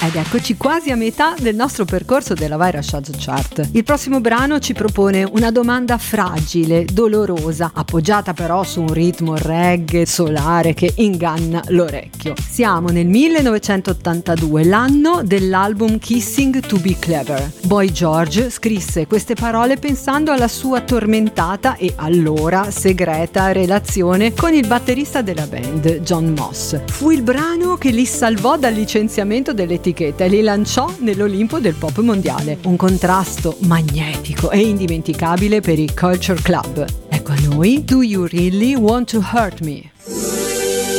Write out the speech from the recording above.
Ed eccoci quasi a metà del nostro percorso della Viral Chart Chart. Il prossimo brano ci propone una domanda fragile, dolorosa, appoggiata però su un ritmo reggae solare che inganna l'orecchio. Siamo nel 1982, l'anno dell'album Kissing to be Clever. Boy George scrisse queste parole pensando alla sua tormentata e allora segreta relazione con il batterista della band, John Moss. Fu il brano che li salvò dal licenziamento dell'etichetta e li lanciò nell'Olimpo del pop mondiale. Un contrasto magnetico e indimenticabile per i Culture Club. Ecco a noi Do You Really Want to Hurt Me?